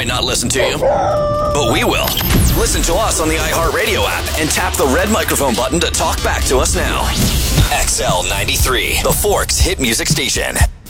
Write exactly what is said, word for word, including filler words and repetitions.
might not listen to you, but we will. Listen to us on the iHeartRadio app and tap the red microphone button to talk back to us now. X L ninety-three, the Forks hit music station.